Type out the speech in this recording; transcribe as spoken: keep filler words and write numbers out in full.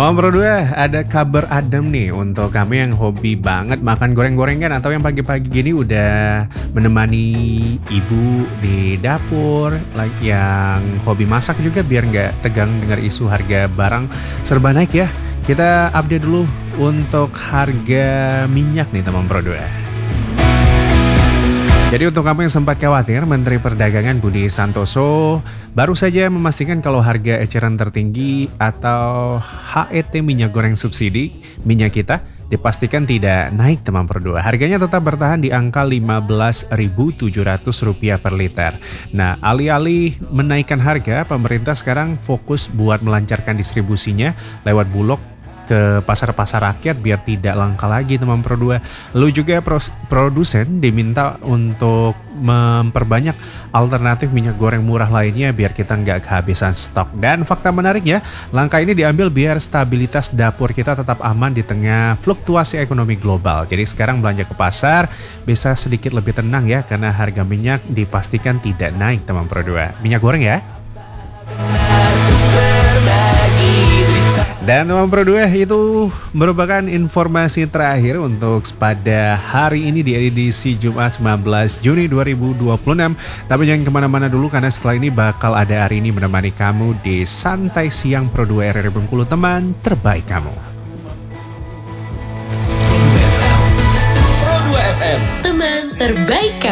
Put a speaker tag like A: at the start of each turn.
A: Teman Pro dua, ada kabar adem nih untuk kami yang hobi banget makan goreng-gorengan atau yang pagi-pagi gini udah menemani ibu di dapur, like yang hobi masak juga biar nggak tegang dengar isu harga barang serba naik ya. Kita update dulu untuk harga minyak nih teman Pro dua. Jadi untuk kamu yang sempat khawatir, Menteri Perdagangan Budi Santoso baru saja memastikan kalau harga eceran tertinggi atau H E T minyak goreng subsidi minyak kita dipastikan tidak naik teman Pro dua. Harganya tetap bertahan di angka lima belas ribu tujuh ratus rupiah per liter. Nah, alih-alih menaikkan harga, pemerintah sekarang fokus buat melancarkan distribusinya lewat Bulog ke pasar-pasar rakyat biar tidak langka lagi teman Pro dua. Lalu juga pros- produsen diminta untuk memperbanyak alternatif minyak goreng murah lainnya biar kita nggak kehabisan stok. Dan fakta menariknya, langkah ini diambil biar stabilitas dapur kita tetap aman di tengah fluktuasi ekonomi global. Jadi sekarang belanja ke pasar bisa sedikit lebih tenang ya, karena harga minyak dipastikan tidak naik teman Pro dua. Minyak goreng ya. Dan teman Pro dua, itu merupakan informasi terakhir untuk pada hari ini di edisi Jumat sembilan belas Juni dua ribu dua puluh enam. Tapi jangan kemana-mana dulu karena setelah ini bakal ada hari ini menemani kamu di Santai Siang Pro dua R R I Bengkulu, teman terbaik kamu.
B: Pro dua F M, teman terbaik kamu.